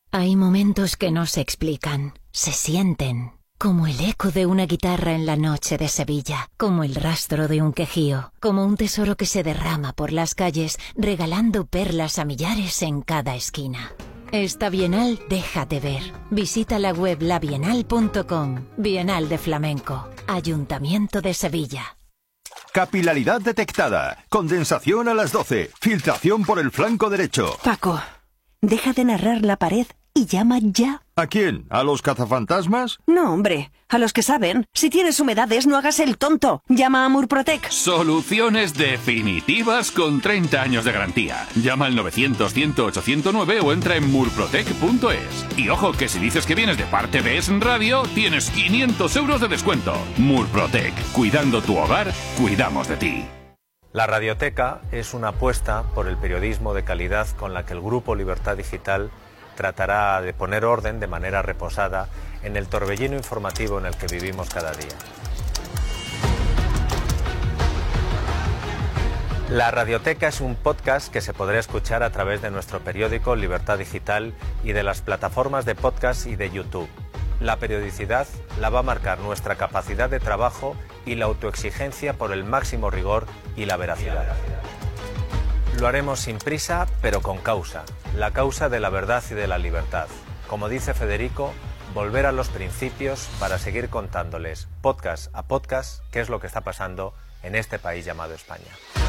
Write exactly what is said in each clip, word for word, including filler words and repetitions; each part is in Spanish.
Hay momentos que no se explican, se sienten. Como el eco de una guitarra en la noche de Sevilla, como el rastro de un quejío, como un tesoro que se derrama por las calles, regalando perlas a millares en cada esquina. Esta Bienal déjate ver. Visita la web la bienal punto com. Bienal de Flamenco. Ayuntamiento de Sevilla. Capilaridad detectada. Condensación a las doce. Filtración por el flanco derecho. Paco, deja de narrar la pared y llama ya. ¿A quién? ¿A los cazafantasmas? No, hombre, a los que saben. Si tienes humedades, no hagas el tonto. Llama a Murprotec. Soluciones definitivas con treinta años de garantía. Llama al novecientos, cien, ocho cero nueve o entra en murprotec punto es. Y ojo, que si dices que vienes de parte de Es Radio, tienes quinientos euros de descuento. Murprotec. Cuidando tu hogar, cuidamos de ti. La Radioteca es una apuesta por el periodismo de calidad con la que el Grupo Libertad Digital tratará de poner orden de manera reposada en el torbellino informativo en el que vivimos cada día. La Radioteca es un podcast que se podrá escuchar a través de nuestro periódico Libertad Digital y de las plataformas de podcast y de YouTube. La periodicidad la va a marcar nuestra capacidad de trabajo y la autoexigencia por el máximo rigor y la veracidad. Lo haremos sin prisa, pero con causa, la causa de la verdad y de la libertad. Como dice Federico, volver a los principios para seguir contándoles, podcast a podcast, qué es lo que está pasando en este país llamado España.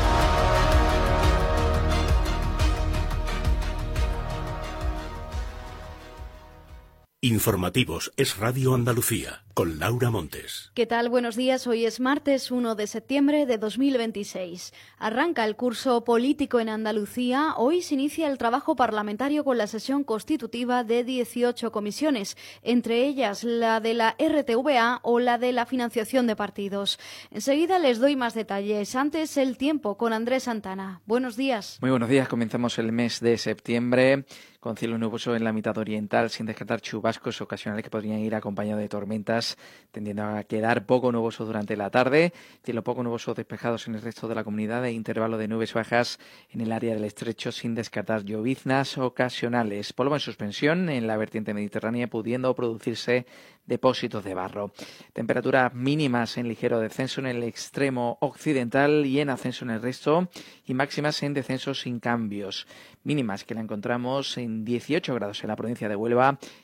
Informativos Es Radio Andalucía, con Laura Montes. ¿Qué tal? Buenos días. Hoy es martes uno de septiembre de dos mil veintiséis. Arranca el curso político en Andalucía. Hoy se inicia el trabajo parlamentario con la sesión constitutiva de dieciocho comisiones, entre ellas la de la R T V A o la de la financiación de partidos. Enseguida les doy más detalles. Antes, el tiempo con Andrés Santana. Buenos días. Muy buenos días. Comenzamos el mes de septiembre con cielo nuboso en la mitad oriental, sin descartar chubascos ocasionales que podrían ir acompañados de tormentas, tendiendo a quedar poco nuboso durante la tarde. Cielo poco nuboso despejados en el resto de la comunidad e intervalo de nubes bajas en el área del estrecho, sin descartar lloviznas ocasionales. Polvo en suspensión en la vertiente mediterránea, pudiendo producirse depósitos de barro. Temperaturas mínimas en ligero descenso en el extremo occidental y en ascenso en el resto, y máximas en descenso sin cambios. Mínimas que la encontramos en dieciocho grados en la provincia de Huelva